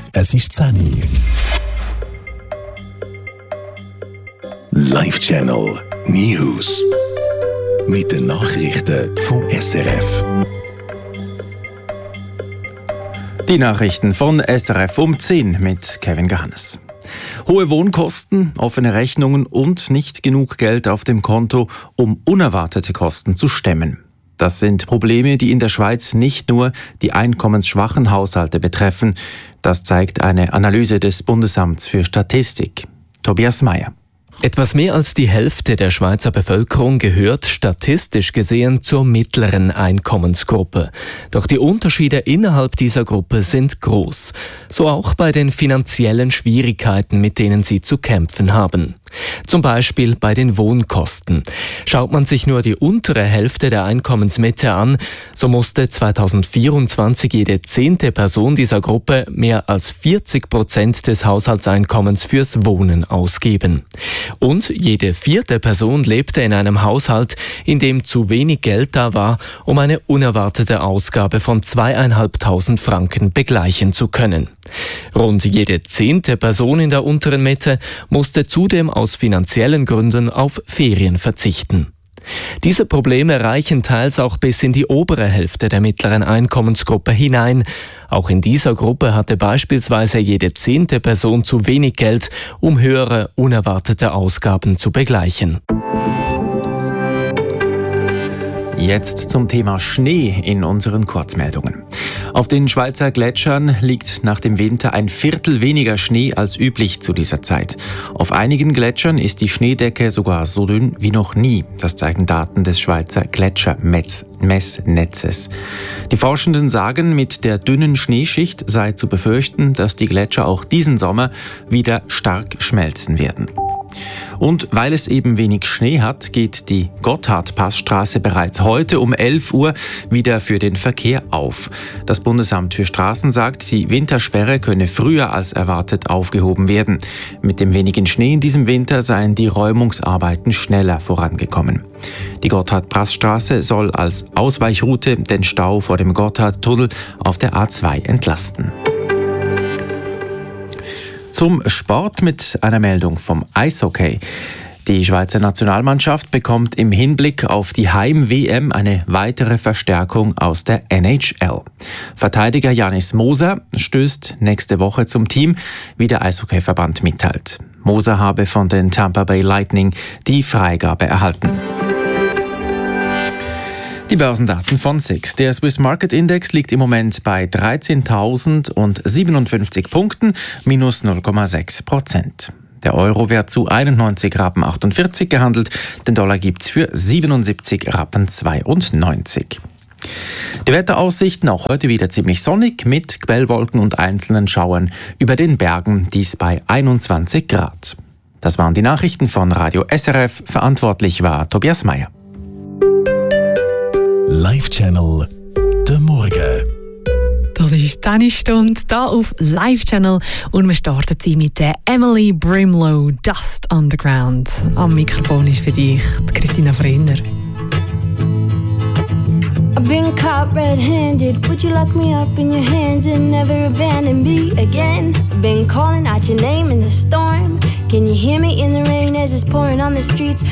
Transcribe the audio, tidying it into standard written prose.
Es ist 10 Uhr. Live Channel News. Mit den Nachrichten vom SRF. Die Nachrichten von SRF um 10 mit Kevin Gahannes. Hohe Wohnkosten, offene Rechnungen und nicht genug Geld auf dem Konto, um unerwartete Kosten zu stemmen. Das sind Probleme, die in der Schweiz nicht nur die einkommensschwachen Haushalte betreffen. Das zeigt eine Analyse des Bundesamts für Statistik. Tobias Meyer. Etwas mehr als die Hälfte der Schweizer Bevölkerung gehört statistisch gesehen zur mittleren Einkommensgruppe. Doch die Unterschiede innerhalb dieser Gruppe sind groß. So auch bei den finanziellen Schwierigkeiten, mit denen sie zu kämpfen haben. Zum Beispiel bei den Wohnkosten. Schaut man sich nur die untere Hälfte der Einkommensmitte an, so musste 2024 jede 10. Person dieser Gruppe mehr als 40% des Haushaltseinkommens fürs Wohnen ausgeben. Und jede 4. Person lebte in einem Haushalt, in dem zu wenig Geld da war, um eine unerwartete Ausgabe von 2'500 Franken begleichen zu können. Rund jede 10. Person in der unteren Mitte musste zudem aus finanziellen Gründen auf Ferien verzichten. Diese Probleme reichen teils auch bis in die obere Hälfte der mittleren Einkommensgruppe hinein. Auch in dieser Gruppe hatte beispielsweise jede 10. Person zu wenig Geld, um höhere unerwartete Ausgaben zu begleichen. Jetzt zum Thema Schnee in unseren Kurzmeldungen. Auf den Schweizer Gletschern liegt nach dem Winter ein Viertel weniger Schnee als üblich zu dieser Zeit. Auf einigen Gletschern ist die Schneedecke sogar so dünn wie noch nie. Das zeigen Daten des Schweizer Gletschermessnetzes. Die Forschenden sagen, mit der dünnen Schneeschicht sei zu befürchten, dass die Gletscher auch diesen Sommer wieder stark schmelzen werden. Und weil es eben wenig Schnee hat, geht die Gotthardpassstraße bereits heute um 11 Uhr wieder für den Verkehr auf. Das Bundesamt für Straßen sagt, die Wintersperre könne früher als erwartet aufgehoben werden. Mit dem wenigen Schnee in diesem Winter seien die Räumungsarbeiten schneller vorangekommen. Die Gotthardpassstraße soll als Ausweichroute den Stau vor dem Gotthardtunnel auf der A2 entlasten. Zum Sport mit einer Meldung vom Eishockey. Die Schweizer Nationalmannschaft bekommt im Hinblick auf die Heim-WM eine weitere Verstärkung aus der NHL. Verteidiger Janis Moser stößt nächste Woche zum Team, wie der Eishockeyverband mitteilt. Moser habe von den Tampa Bay Lightning die Freigabe erhalten. Die Börsendaten von SIX. Der Swiss Market Index liegt im Moment bei 13.057 Punkten, minus 0,6%. Der Euro wird zu 91,48 Rappen gehandelt, den Dollar gibt's für 77,92 Rappen. Die Wetteraussichten auch heute wieder ziemlich sonnig mit Quellwolken und einzelnen Schauern über den Bergen, dies bei 21 Grad. Das waren die Nachrichten von Radio SRF, verantwortlich war Tobias Meyer. Live Channel der Morgen. Das ist die 10. Stunde hier auf Live Channel und wir starten sie mit der Emily Brimlow, Dust Underground. Am Mikrofon ist für dich die Christina Frenner. I've been caught red-handed. Would you lock me up in your hands and never abandon me again? I've been calling out your name in the storm. Can you hear me in the rain as it's pouring on the streets?